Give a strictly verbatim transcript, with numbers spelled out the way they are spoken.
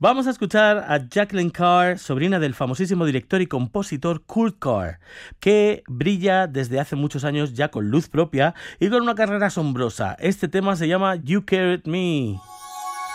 Vamos a escuchar a Jacqueline Carr, sobrina del famosísimo director y compositor Kurt Carr, que brilla desde hace muchos años ya con luz propia y con una carrera asombrosa. Este tema se llama You Carried Me.